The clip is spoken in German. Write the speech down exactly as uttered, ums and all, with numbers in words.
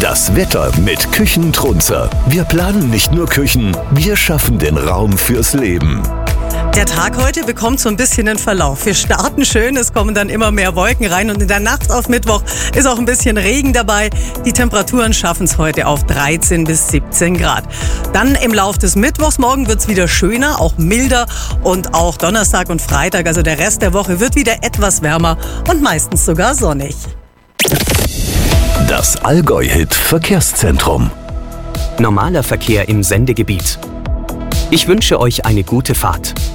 Das Wetter mit Küchentrunzer. Wir planen nicht nur Küchen, wir schaffen den Raum fürs Leben. Der Tag heute bekommt so ein bisschen einen Verlauf. Wir starten schön, es kommen dann immer mehr Wolken rein und in der Nacht auf Mittwoch ist auch ein bisschen Regen dabei. Die Temperaturen schaffen es heute auf dreizehn bis siebzehn Grad. Dann im Lauf des Mittwochs morgen wird es wieder schöner, auch milder und auch Donnerstag und Freitag, also der Rest der Woche, wird wieder etwas wärmer und meistens sogar sonnig. Das Allgäu-Hit Verkehrszentrum. Normaler Verkehr im Sendegebiet. Ich wünsche euch eine gute Fahrt.